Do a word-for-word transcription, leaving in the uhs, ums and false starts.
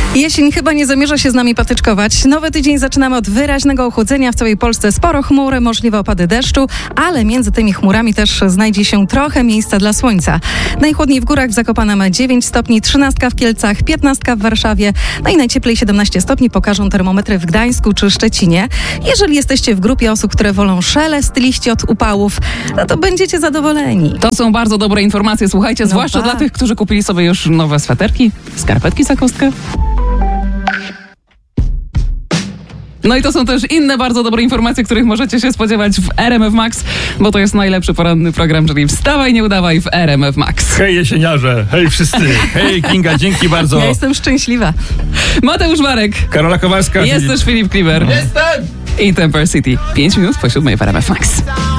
Jesień chyba nie zamierza się z nami patyczkować. Nowy tydzień zaczynamy od wyraźnego ochłodzenia. W całej Polsce sporo chmur, możliwe opady deszczu, ale między tymi chmurami też znajdzie się trochę miejsca dla słońca. Najchłodniej w górach w Zakopanem dziewięć stopni, trzynastka w Kielcach, piętnastka w Warszawie, no i najcieplej siedemnaście stopni pokażą termometry w Gdańsku czy Szczecinie. Jeżeli jesteście w grupie osób, które wolą szelest liści od upałów, no to będziecie zadowoleni. To są bardzo dobre informacje, słuchajcie, No zwłaszcza tak. dla tych, którzy kupili sobie już nowe sweterki, skarpetki za kostkę. No i to są też inne bardzo dobre informacje, których możecie się spodziewać w R M F Max, bo to jest najlepszy poranny program, czyli wstawaj, nie udawaj w R M F Max. Hej jesieniarze, hej wszyscy, hej Kinga, dzięki bardzo. Ja jestem szczęśliwa. Mateusz Marek, Karola Kowalska. jest też Filip Kliber. Jestem! I Temper City. pięć minut po siódmej w R M F Max.